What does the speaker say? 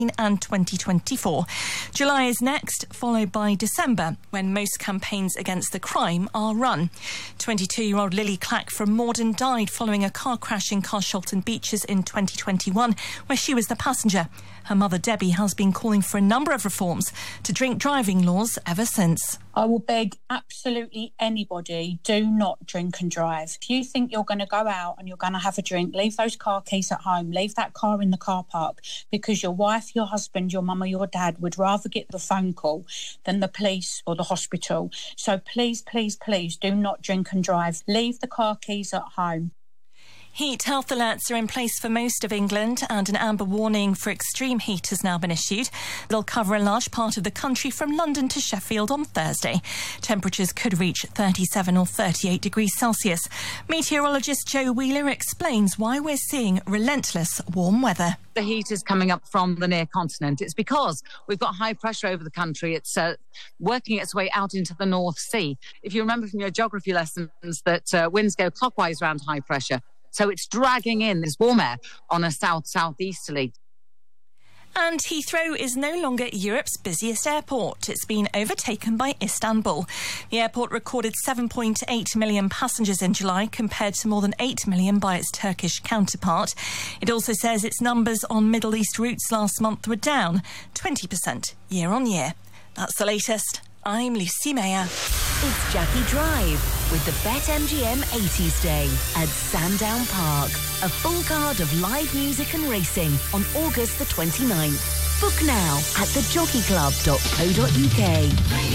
and 2024. July is next, followed by December, when most campaigns against the crime are run. 22-year-old Lily Clack from Morden died following a car crash in Carshalton Beaches in 2021, where she was the passenger. Her mother, Debbie, has been calling for a number of reforms to drink driving laws ever since. I will beg absolutely anybody, do not drink and drive. If you think you're going to go out and you're going to have a drink, leave those car keys at home, leave that car in the car park, because your wife, your husband, your mum or your dad would rather get the phone call than the police or the hospital. So please, please, please do not drink and drive. Leave the car keys at home. Heat health alerts are in place for most of England, and an amber warning for extreme heat has now been issued. They'll cover a large part of the country from London to Sheffield on Thursday. Temperatures could reach 37 or 38 degrees Celsius. Meteorologist Joe Wheeler explains why we're seeing relentless warm weather. The heat is coming up from the near continent. It's because we've got high pressure over the country. It's working its way out into the North Sea. If you remember from your geography lessons that winds go clockwise around high pressure. So it's dragging in this warm air on a south-southeasterly. And Heathrow is no longer Europe's busiest airport. It's been overtaken by Istanbul. The airport recorded 7.8 million passengers in July, compared to more than 8 million by its Turkish counterpart. It also says its numbers on Middle East routes last month were down 20% year on year. That's the latest. I'm Lucy Mayer. It's Jackie Drive with the BetMGM 80s Day at Sandown Park. A full card of live music and racing on August the 29th. Book now at thejockeyclub.co.uk.